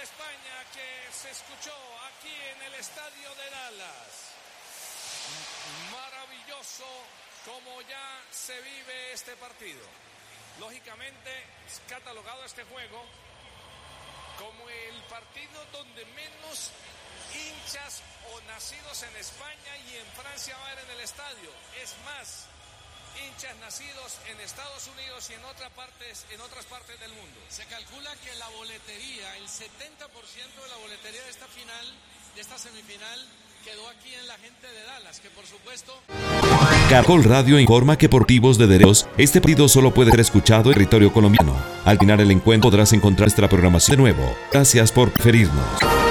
España que se escuchó aquí en el estadio de Dallas. Maravilloso como ya se vive este partido. Lógicamente, es catalogado este juego como el partido donde menos hinchas o nacidos en España y en Francia va a haber en el estadio. Es más, hinchas nacidos en Estados Unidos y en otras partes del mundo. Se calcula que la boletería, el 70% de la boletería de esta final, de esta semifinal, quedó aquí en la gente de Dallas, que por supuesto... Caracol Radio informa que por motivos de derechos, este partido solo puede ser escuchado en territorio colombiano. Al final el encuentro podrás encontrar nuestra programación de nuevo. Gracias por preferirnos.